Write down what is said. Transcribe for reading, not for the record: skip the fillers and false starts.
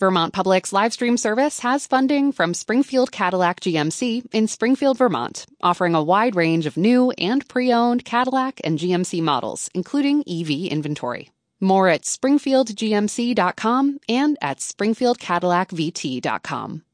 Vermont Public's live stream service has funding from Springfield Cadillac GMC in Springfield, Vermont, offering a wide range of new and pre-owned Cadillac and GMC models, including EV inventory. More at springfieldgmc.com and at springfieldcadillacvt.com.